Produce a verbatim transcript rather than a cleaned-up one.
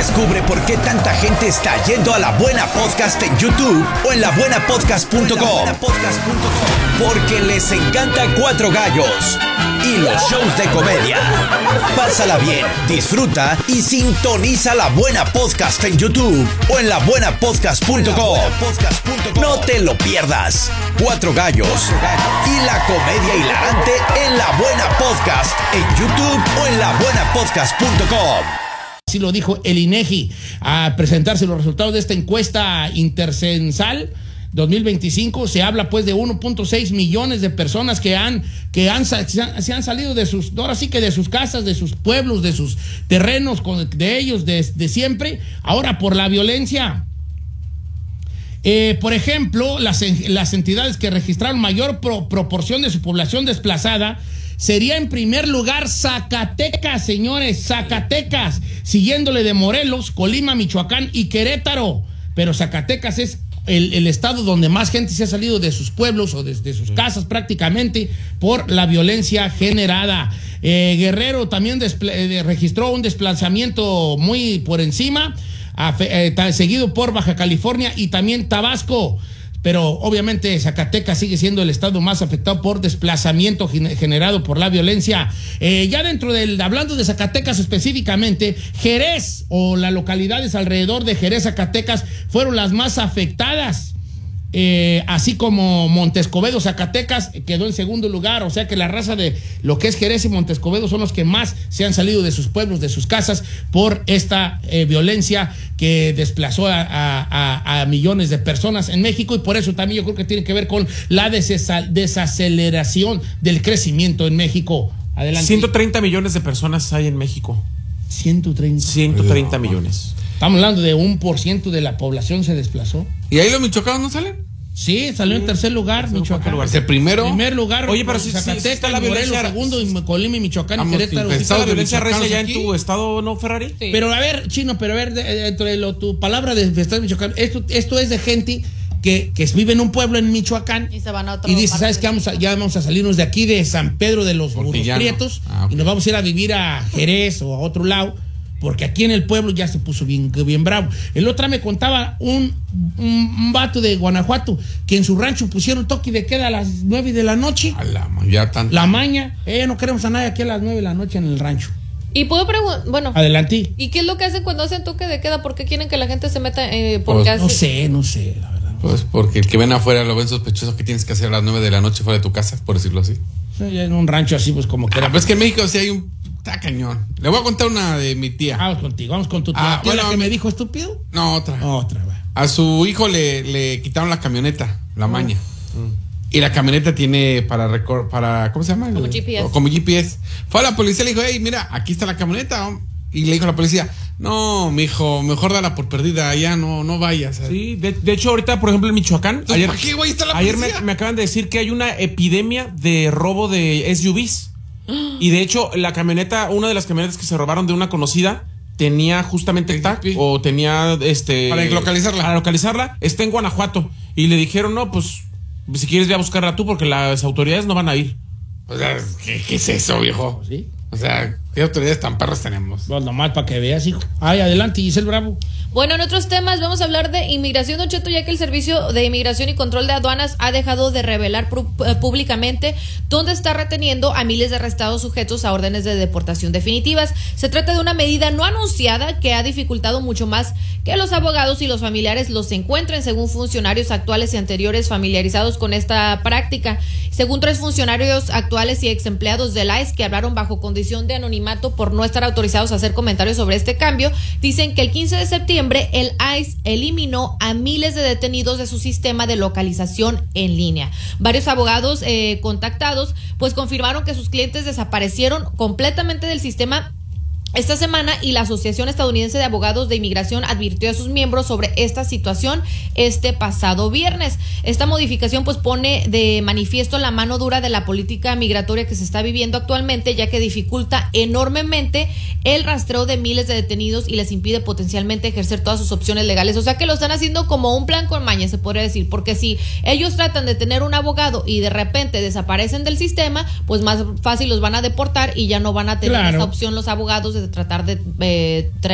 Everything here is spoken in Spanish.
Descubre por qué tanta gente está yendo a La Buena Podcast en YouTube o en la buena podcast punto com. Porque les encanta Cuatro Gallos y los shows de comedia. Pásala bien, disfruta y sintoniza La Buena Podcast en YouTube o en la buena podcast punto com. No te lo pierdas. Cuatro Gallos y la comedia hilarante en La Buena Podcast en YouTube o en la buena podcast punto com. Así lo dijo el INEGI a presentarse los resultados de esta encuesta intercensal dos mil veinticinco. Se habla pues de uno punto seis millones de personas que han que han, se, han, se han salido de sus, ahora sí que de sus casas, de sus pueblos, de sus terrenos, con, de ellos de, de siempre, ahora por la violencia. Eh, por ejemplo, las, las entidades que registraron mayor pro, proporción de su población desplazada sería en primer lugar Zacatecas, señores, Zacatecas, siguiéndole de Morelos, Colima, Michoacán y Querétaro. Pero Zacatecas es el, el estado donde más gente se ha salido de sus pueblos o de, de sus casas prácticamente por la violencia generada. Eh, Guerrero también eh, registró un desplazamiento muy por encima, eh, seguido por Baja California y también Tabasco. Pero obviamente Zacatecas sigue siendo el estado más afectado por desplazamiento generado por la violencia. Eh, ya dentro del, hablando de Zacatecas específicamente, Jerez o las localidades alrededor de Jerez, Zacatecas, fueron las más afectadas. Eh, así como Montescobedo, Zacatecas quedó en segundo lugar, o sea que la raza de lo que es Jerez y Montescobedo son los que más se han salido de sus pueblos, de sus casas, por esta eh, violencia que desplazó a, a, a millones de personas en México, y por eso también yo creo que tiene que ver con la desesa- desaceleración del crecimiento en México. Adelante. ciento treinta millones de personas hay en México. ciento treinta. ciento treinta millones. Estamos hablando de un por ciento de la población se desplazó. ¿Y ahí los michoacanos no salen? Sí, salió en tercer lugar, Michoacán. Lugar. ¿El primero? Primer lugar. Oye, pero si Zacatecas, sí, está la Morelos, violencia, segundo, y Colima y Michoacán y Querétaro. ¿Sí está la violencia recia ya en aquí? tu estado, no, Ferrari? Sí. Pero a ver, Chino, pero a ver, dentro de lo, tu palabra de estado de Michoacán, esto, esto es de gente que, que vive en un pueblo en Michoacán y se van a otro y dice, ¿sabes qué? Vamos a, ya vamos a salirnos de aquí de San Pedro de los Burros Prietos ah, okay. y nos vamos a ir a vivir a Jerez o a otro lado, porque aquí en el pueblo ya se puso bien, bien bravo. El otro me contaba un, un, un vato de Guanajuato que en su rancho pusieron toque de queda a las nueve de la noche. A la, ya tanto. La maña. Eh, no queremos a nadie aquí a las nueve de la noche en el rancho. Y puedo preguntar, bueno. Adelante. ¿Y qué es lo que hacen cuando hacen toque de queda? ¿Por qué quieren que la gente se meta? Eh, porque Pues, hace... No sé, no sé, la verdad. Pues porque el que ven afuera lo ven sospechoso. ¿Qué tienes que hacer a las nueve de la noche fuera de tu casa, por decirlo así? Ya en un rancho así, pues como que era. Ah, pues que en México sí hay un... Está cañón. Le voy a contar una de mi tía. Vamos contigo, vamos con tu tía. Ah, ¿Tía bueno, la que mi- me dijo estúpido? No, otra. Otra, va. A su hijo le, le quitaron la camioneta, la maña. Y la camioneta tiene para recor- para ¿cómo se llama? Como El- G P S. Como G P S. Fue a la policía y le dijo, hey, mira, aquí está la camioneta. Y le dijo a la policía, no, mijo, mejor dala por perdida, ya no, no vayas. Sí, de, de hecho ahorita, por ejemplo, en Michoacán, Entonces, ayer, ¿para qué, güey, está la ayer policía? me, me acaban de decir que hay una epidemia de robo de S U Vs. Y de hecho, la camioneta, una de las camionetas que se robaron de una conocida, tenía justamente el tag o tenía este Para localizarla. Para localizarla, está en Guanajuato. Y le dijeron, no, pues si quieres ve a buscarla tú porque las autoridades no van a ir. O sea, ¿qué, qué es eso, viejo? ¿Sí? O sea, ¿qué autoridades tan perras tenemos? Pues nomás para que veas, hijo. Ay, adelante, Giselle Bravo. Bueno, en otros temas vamos a hablar de inmigración, Don Cheto, ya que el Servicio de Inmigración y Control de Aduanas ha dejado de revelar pru- eh, públicamente dónde está reteniendo a miles de arrestados sujetos a órdenes de deportación definitivas. Se trata de una medida no anunciada que ha dificultado mucho más que los abogados y los familiares los encuentren, según funcionarios actuales y anteriores familiarizados con esta práctica. Según tres funcionarios actuales y ex empleados del I C E que hablaron bajo condición de anonimato por no estar autorizados a hacer comentarios sobre este cambio, dicen que el quince de septiembre el I C E eliminó a miles de detenidos de su sistema de localización en línea. Varios abogados eh, contactados pues confirmaron que sus clientes desaparecieron completamente del sistema esta semana, y la Asociación Estadounidense de Abogados de Inmigración advirtió a sus miembros sobre esta situación este pasado viernes. Esta modificación pues pone de manifiesto la mano dura de la política migratoria que se está viviendo actualmente, ya que dificulta enormemente el rastreo de miles de detenidos y les impide potencialmente ejercer todas sus opciones legales. O sea que lo están haciendo como un plan con maña, se podría decir, porque si ellos tratan de tener un abogado y de repente desaparecen del sistema, pues más fácil los van a deportar y ya no van a tener Claro. esa opción los abogados de tratar de eh, traer